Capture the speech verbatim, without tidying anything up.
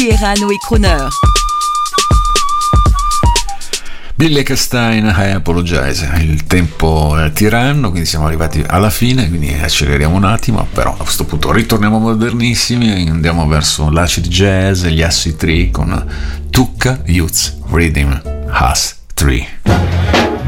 Teheran e Crooner. Billy Eckstine, I Apologize. Il tempo è tiranno, quindi siamo arrivati alla fine, quindi acceleriamo un attimo, però a questo punto ritorniamo modernissimi e andiamo verso l'acid jazz e gli acid tree con Tukka Youth Rhythm Us tre.